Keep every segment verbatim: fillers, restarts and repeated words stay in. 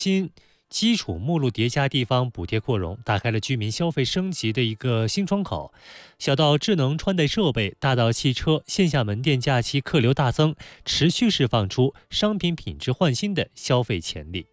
新基础目录叠加地方补贴扩容，打开了居民消费升级的一个新窗口。小到智能穿戴设备，大到汽车，线下门店假期客流大增，持续释放出商品品质焕新的消费潜力。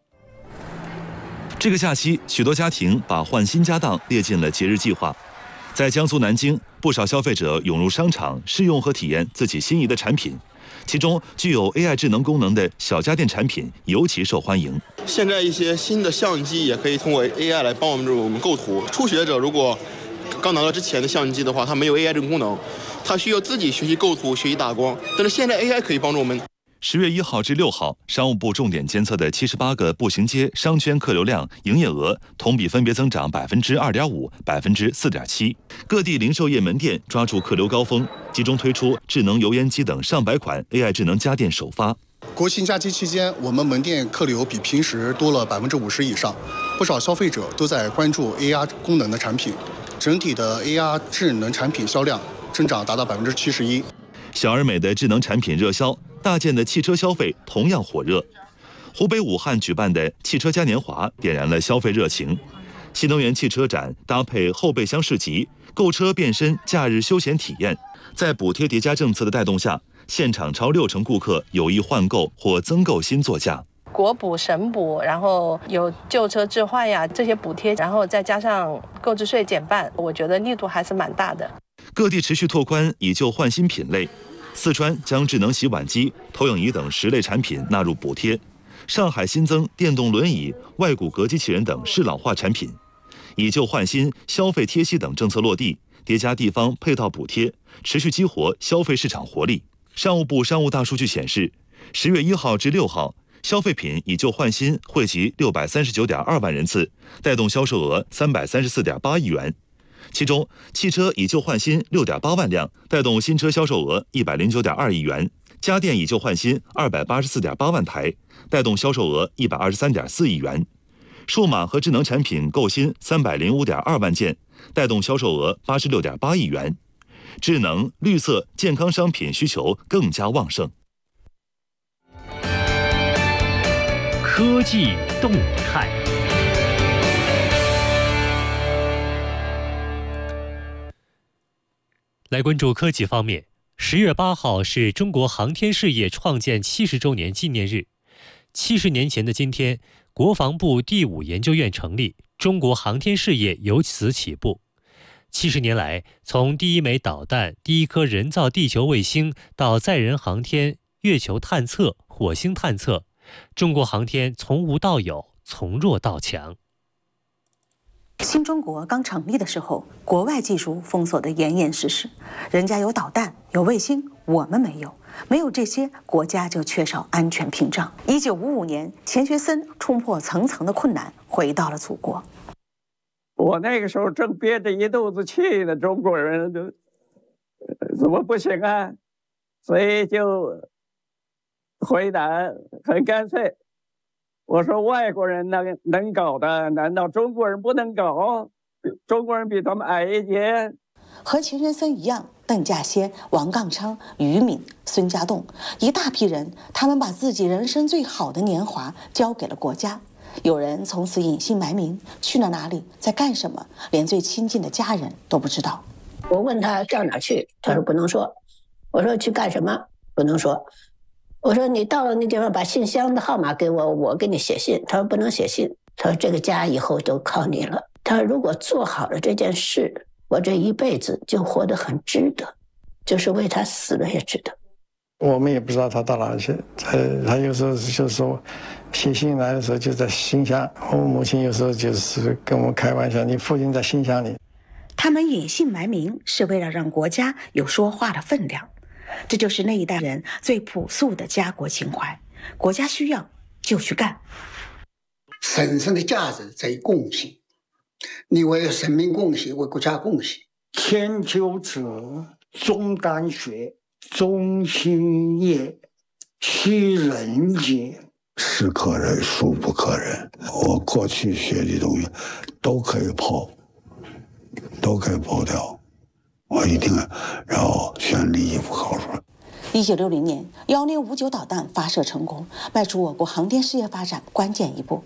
这个假期，许多家庭把换新家当列进了节日计划。在江苏南京，不少消费者涌入商场试用和体验自己心仪的产品。其中具有 A I 智能功能的小家电产品尤其受欢迎。 现在一些新的相机也可以通过 A I 来帮我们我们构图。初学者如果刚拿到之前的相机的话，它没有 A I 这个功能，它需要自己学习构图、学习打光。但是现在 A I 可以帮助我们。 十月一号至六号，商务部重点监测的七十八个步行街商圈客流量、营业额同比分别增长百分之二点五、百分之四点七。各地零售业门店抓住客流高峰，集中推出智能油烟机等上百款 A I 智能家电首发。 国庆假期期间，我们门店客流比平时多了百分之五十以上，不少消费者都在关注 A R 功能的产品，整体的 A R 智能产品销量增长达到百分之七十一。 小而美的智能产品热销，大件的汽车消费同样火热。湖北武汉举办的汽车嘉年华点燃了消费热情。新能源汽车展搭配后备箱市集，购车变身假日休闲体验。在补贴叠加政策的带动下，现场超六成顾客有意换购或增购新座驾。 国补、省补，然后有旧车置换呀这些补贴，然后再加上购置税减半，我觉得力度还是蛮大的。 各地持续拓宽以旧换新品类。四川将智能洗碗机、投影仪等十类产品纳入补贴，上海新增电动轮椅、外骨骼机器人等适老化产品。以旧换新、消费贴息等政策落地，叠加地方配套补贴，持续激活消费市场活力。商务部商务大数据显示，十月一号至六号，消费品以旧换新惠及六百三十九点二万人次，带动销售额三百三十四点八亿元。其中，汽车以旧换新六点八万辆，带动新车销售额一百零九点二亿元；家电以旧换新二百八十四点八万台，带动销售额一百二十三点四亿元；数码和智能产品购新三百零五点二万件，带动销售额八十六点八亿元。智能、绿色、健康商品需求更加旺盛。 科技动态。来关注科技方面，十月八号是中国航天事业创建七十周年纪念日。七十年前的今天，国防部第五研究院成立，中国航天事业由此起步。七十年来，从第一枚导弹、第一颗人造地球卫星到载人航天、月球探测、火星探测，中国航天从无到有，从弱到强。 新中国刚成立的时候，国外技术封锁得严严实实，人家有导弹，有卫星，我们没有，没有这些，国家就缺少安全屏障。一九五五年，钱学森冲破层层的困难，回到了祖国。 我那个时候正憋着一肚子气呢，中国人都怎么不行啊？所以就回答很干脆。我说外国人能能搞的，难道中国人不能搞？中国人比他们矮一截。 和钱学森一样，邓稼先、王沆昌、俞敏、孙家栋一大批人，他们把自己人生最好的年华交给了国家。有人从此隐姓埋名，去了哪里，在干什么，连最亲近的家人都不知道。 我问他上哪去，他说不能说。我说去干什么，不能说。我说你到了那地方把信箱的号码给我，我给你写信。他说不能写信。他说这个家以后都靠你了。他说如果做好了这件事，我这一辈子就活得很值得，就是为他死了也值得。 我们也不知道他到哪里去，他他有时候就是说写信来的时候就在信箱，我母亲有时候就是跟我开玩笑，你父亲在信箱里。 他们隐姓埋名是为了让国家有说话的分量，这就是那一代人最朴素的家国情怀。国家需要就去干。 神圣的价值在于贡献，你为生命贡献，为国家贡献。 千秋者，终丹学，终心业，其人也。 是可忍，孰不可忍？我过去学的东西都可以抛，都可以抛掉。我一定要全力以赴考出来。 一九六零年，幺零五九导弹发射成功，迈出我国航天事业发展关键一步。